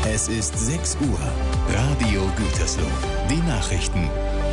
Es ist 6 Uhr. Radio Gütersloh. Die Nachrichten.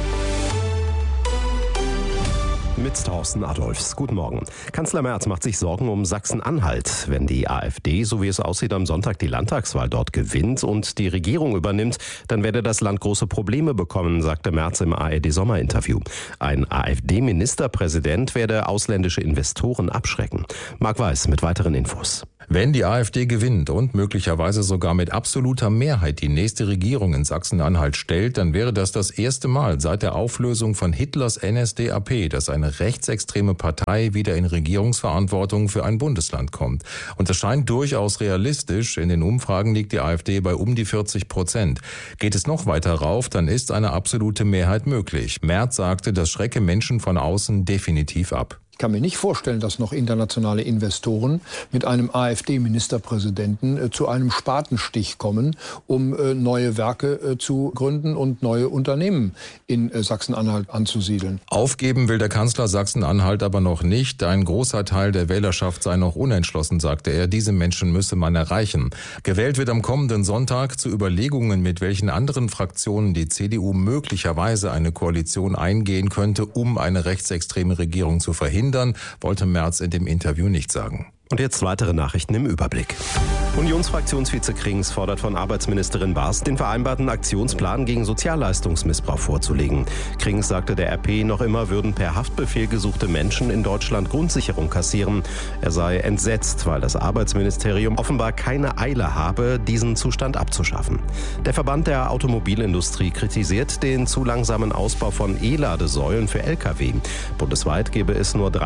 Mit Thorsten Adolfs. Guten Morgen. Kanzler Merz macht sich Sorgen um Sachsen-Anhalt. Wenn die AfD, so wie es aussieht, am Sonntag die Landtagswahl dort gewinnt und die Regierung übernimmt, dann werde das Land große Probleme bekommen, sagte Merz im ARD-Sommerinterview. Ein AfD-Ministerpräsident werde ausländische Investoren abschrecken. Marc Weiß mit weiteren Infos. Wenn die AfD gewinnt und möglicherweise sogar mit absoluter Mehrheit die nächste Regierung in Sachsen-Anhalt stellt, dann wäre das erste Mal seit der Auflösung von Hitlers NSDAP, dass eine rechtsextreme Partei wieder in Regierungsverantwortung für ein Bundesland kommt. Und das scheint durchaus realistisch. In den Umfragen liegt die AfD bei um die 40%. Geht es noch weiter rauf, dann ist eine absolute Mehrheit möglich. Merz sagte, das schrecke Menschen von außen definitiv ab. Ich kann mir nicht vorstellen, dass noch internationale Investoren mit einem AfD-Ministerpräsidenten zu einem Spatenstich kommen, um neue Werke zu gründen und neue Unternehmen in Sachsen-Anhalt anzusiedeln. Aufgeben will der Kanzler Sachsen-Anhalt aber noch nicht. Ein großer Teil der Wählerschaft sei noch unentschlossen, sagte er. Diese Menschen müsse man erreichen. Gewählt wird am kommenden Sonntag. Zu Überlegungen, mit welchen anderen Fraktionen die CDU möglicherweise eine Koalition eingehen könnte, um eine rechtsextreme Regierung zu verhindern, wollte Merz in dem Interview nicht sagen. Und jetzt weitere Nachrichten im Überblick. Unionsfraktionsvize Krings fordert von Arbeitsministerin Baas, den vereinbarten Aktionsplan gegen Sozialleistungsmissbrauch vorzulegen. Krings sagte der RP, noch immer würden per Haftbefehl gesuchte Menschen in Deutschland Grundsicherung kassieren. Er sei entsetzt, weil das Arbeitsministerium offenbar keine Eile habe, diesen Zustand abzuschaffen. Der Verband der Automobilindustrie kritisiert den zu langsamen Ausbau von E-Ladesäulen für Lkw. Bundesweit gäbe es nur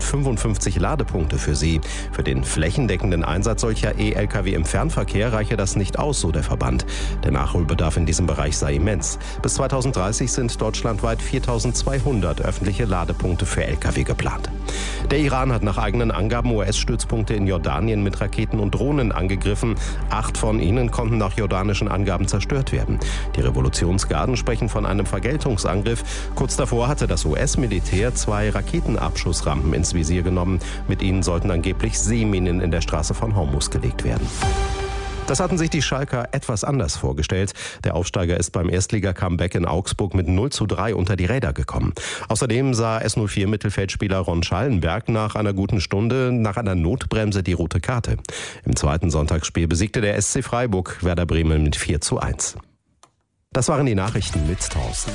355 Ladepunkte für sie. Für den flächendeckenden Einsatz solcher E-Lkw im Fernverkehr reiche das nicht aus, so der Verband. Der Nachholbedarf in diesem Bereich sei immens. Bis 2030 sind deutschlandweit 4.200 öffentliche Ladepunkte für Lkw geplant. Der Iran hat nach eigenen Angaben US-Stützpunkte in Jordanien mit Raketen und Drohnen angegriffen. 8 von ihnen konnten nach jordanischen Angaben zerstört werden. Die Revolutionsgarden sprechen von einem Vergeltungsangriff. Kurz davor hatte das US-Militär 2 Raketenabschussrampen ins Visier genommen. Mit ihnen sollten angeblich Seeminen in der Straße von Hormuz gelegt werden. Das hatten sich die Schalker etwas anders vorgestellt. Der Aufsteiger ist beim Erstliga-Comeback in Augsburg mit 0:3 unter die Räder gekommen. Außerdem sah S04-Mittelfeldspieler Ron Schallenberg nach einer guten Stunde nach einer Notbremse die rote Karte. Im zweiten Sonntagsspiel besiegte der SC Freiburg Werder Bremen mit 4:1. Das waren die Nachrichten mit Thorsten.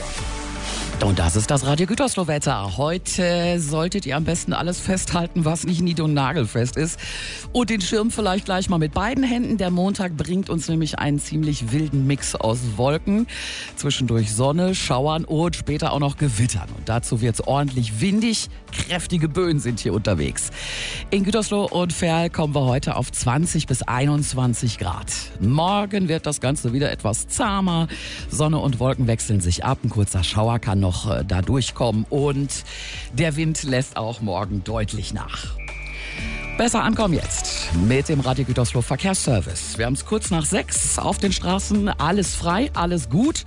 Und das ist das Radio Gütersloh-Wetter. Heute solltet ihr am besten alles festhalten, was nicht nied- und nagelfest ist. Und den Schirm vielleicht gleich mal mit beiden Händen. Der Montag bringt uns nämlich einen ziemlich wilden Mix aus Wolken. Zwischendurch Sonne, Schauern und später auch noch Gewittern. Und dazu wird's ordentlich windig. Kräftige Böen sind hier unterwegs. In Gütersloh und Verl kommen wir heute auf 20 bis 21 Grad. Morgen wird das Ganze wieder etwas zahmer. Sonne und Wolken wechseln sich ab. Ein kurzer Schauer kann noch da durchkommen und der Wind lässt auch morgen deutlich nach. Besser ankommen jetzt mit dem Radio Gütersloh Verkehrsservice. Wir haben es kurz nach 6 auf den Straßen. Alles frei, alles gut.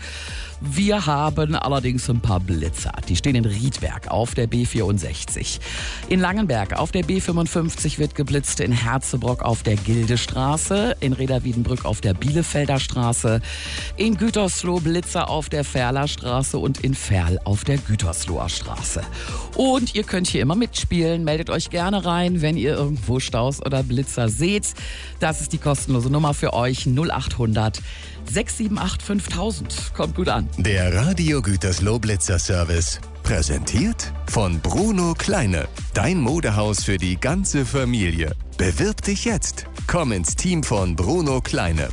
Wir haben allerdings ein paar Blitzer. Die stehen in Riedberg auf der B64. In Langenberg auf der B55 wird geblitzt, in Herzebrock auf der Gildestraße, in Reda-Wiedenbrück auf der Bielefelder Straße, in Gütersloh Blitzer auf der Ferler Straße und in Verl auf der Gütersloher Straße. Und ihr könnt hier immer mitspielen. Meldet euch gerne rein, wenn ihr irgendwo Staus oder Blitzer seht. Das ist die kostenlose Nummer für euch, 0800 678 5000. Kommt gut an. Der Radio Gütersloh Blitzer Service. Präsentiert von Bruno Kleine. Dein Modehaus für die ganze Familie. Bewirb dich jetzt. Komm ins Team von Bruno Kleine.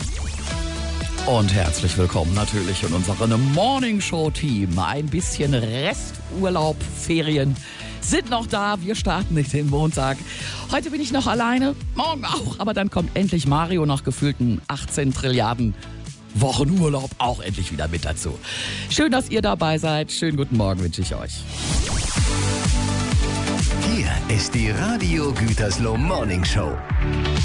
Und herzlich willkommen natürlich in unserem Morning-Show-Team. Ein bisschen Resturlaub, Ferien sind noch da. Wir starten nicht den Montag. Heute bin ich noch alleine, morgen auch. Aber dann kommt endlich Mario nach gefühlten 18 Trilliarden Wochenurlaub auch endlich wieder mit dazu. Schön, dass ihr dabei seid. Schönen guten Morgen wünsche ich euch. Hier ist die Radio Gütersloh Morning Show.